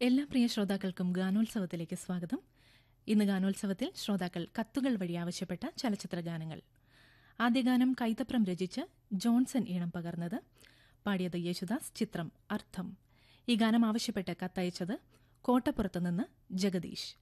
എല്ലാ പ്രിയ ശ്രോതാക്കൾക്കും ഗാനോത്സവത്തിലേക്ക് സ്വാഗതം. ഇന്ന് ഗാനോത്സവത്തിൽ ശ്രോതാക്കൾ കത്തുകൾ വഴി ആവശ്യപ്പെട്ട ചലച്ചിത്ര ഗാനങ്ങൾ. ആദ്യ ഗാനം കൈതപ്രം രചിച്ച് ജോൺസൺ ഈണം പകർന്നത്, പാടിയത് യേശുദാസ്, ചിത്രം അർത്ഥം. ഈ ഗാനം ആവശ്യപ്പെട്ട് കത്തയച്ചത് കോട്ടപ്പുറത്തുനിന്ന് ജഗദീഷ്.